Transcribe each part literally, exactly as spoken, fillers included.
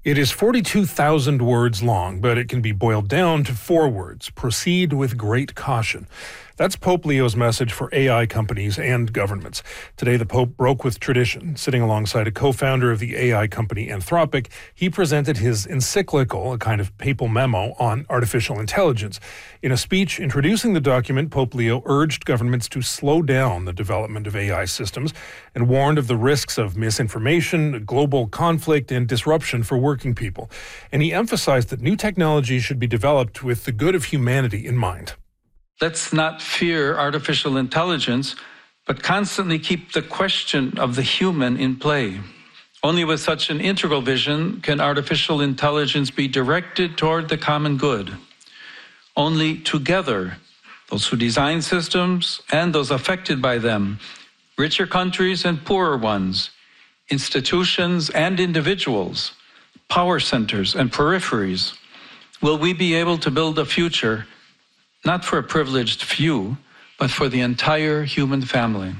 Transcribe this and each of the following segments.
It is forty-two thousand words long, but it can be boiled down to four words: proceed with great caution. That's Pope Leo's message for A I companies and governments. Today, the Pope broke with tradition. Sitting alongside a co-founder of the A I company Anthropic, he presented his encyclical, a kind of papal memo on artificial intelligence. In a speech introducing the document, Pope Leo urged governments to slow down the development of A I systems and warned of the risks of misinformation, global conflict, and disruption for working people. And he emphasized that new technology should be developed with the good of humanity in mind. Let's not fear artificial intelligence, but constantly keep the question of the human in play. Only with such an integral vision can artificial intelligence be directed toward the common good. Only together, those who design systems and those affected by them, richer countries and poorer ones, institutions and individuals, power centers and peripheries, will we be able to build a future not for a privileged few, but for the entire human family.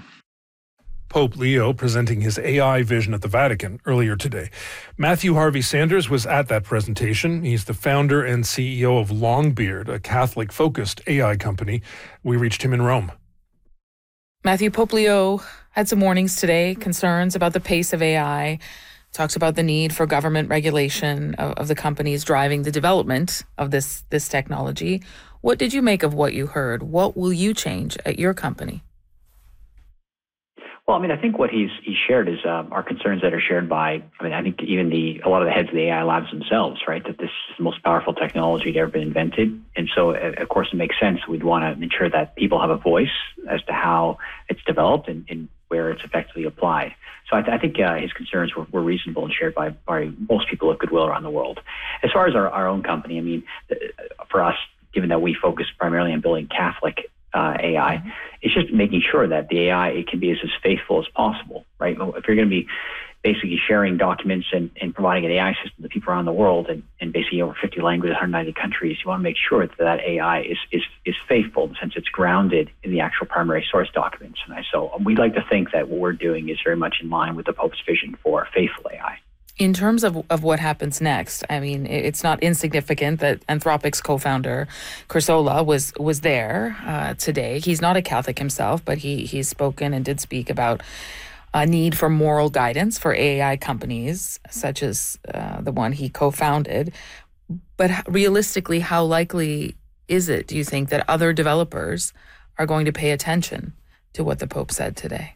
Pope Leo presenting his A I vision at the Vatican earlier today. Matthew Harvey Sanders was at that presentation. He's the founder and C E O of Longbeard, a Catholic-focused A I company. We reached him in Rome. Matthew, Pope Leo had some warnings today, concerns about the pace of A I, talks about the need for government regulation of, of the companies driving the development of this, this technology. What did you make of what you heard? What will you change at your company? Well, I mean, I think what he's he shared is uh, our concerns that are shared by, I mean, I think even the a lot of the heads of the A I labs themselves, right, that this is the most powerful technology to ever been invented. And so, uh, of course, it makes sense. We'd want to ensure that people have a voice as to how it's developed and, and where it's effectively applied. So I, th- I think uh, his concerns were, were reasonable and shared by, by most people of goodwill around the world. As far as our, our own company, I mean, uh, for us, given that we focus primarily on building Catholic uh, A I, mm-hmm. it's just making sure that the A I, it can be as, as faithful as possible, right? If you're going to be basically sharing documents and, and providing an A I system to people around the world and, and basically over fifty languages, one hundred ninety countries, you want to make sure that that A I is, is, is faithful in the sense it's grounded in the actual primary source documents. And I, so we'd like to think that what we're doing is very much in line with the Pope's vision for faithful A I. In terms of, of what happens next, I mean, it's not insignificant that Anthropic's co-founder, Chrysola, was was there uh, today. He's not a Catholic himself, but he he's spoken and did speak about a need for moral guidance for A I companies, such as uh, the one he co-founded. But realistically, how likely is it, do you think, that other developers are going to pay attention to what the Pope said today?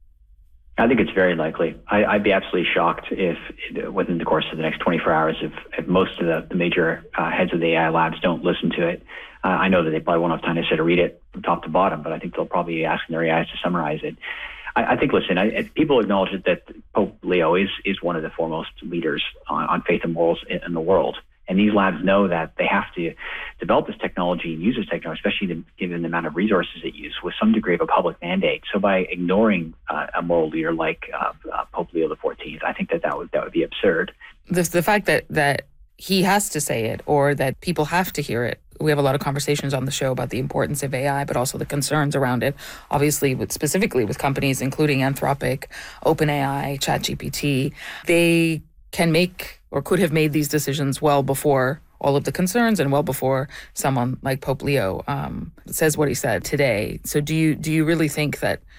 I think it's very likely. I, I'd be absolutely shocked if, within the course of the next twenty-four hours, if, if most of the, the major uh, heads of the A I labs don't listen to it. Uh, I know that they probably won't have time to sit or read it from top to bottom, but I think they'll probably be asking their A Is to summarize it. I, I think, listen, I, people acknowledge that Pope Leo is is one of the foremost leaders on, on faith and morals in, in the world. And these labs know that they have to develop this technology and use this technology, especially given the amount of resources it uses, with some degree of a public mandate. So by ignoring uh, a moral leader like uh, uh, Pope Leo the fourteenth, I think that that would, that would be absurd. The, the fact that, that he has to say it or that people have to hear it. We have a lot of conversations on the show about the importance of A I, but also the concerns around it, obviously, with, specifically with companies, including Anthropic, OpenAI, ChatGPT. They can make or could have made these decisions well before all of the concerns and well before someone like Pope Leo um, says what he said today. So do you do you really think that